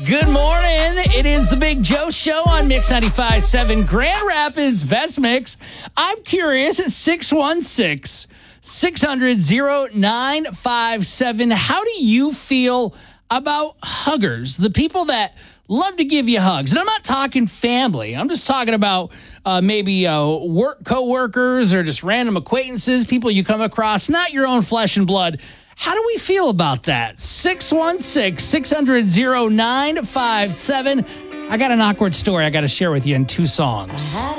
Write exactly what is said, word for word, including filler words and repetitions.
Good morning. It is the Big Joe Show on Mix ninety-five point seven, Grand Rapids Best Mix. I'm curious at six one six, six hundred, nine five seven. How do you feel about huggers, the people that love to give you hugs? And I'm not talking family. I'm just talking about uh, maybe uh, work coworkers or just random acquaintances, people you come across, not your own flesh and blood. How do we feel about that? six one six, six hundred, nine five seven. I got an awkward story I got to share with you in two songs.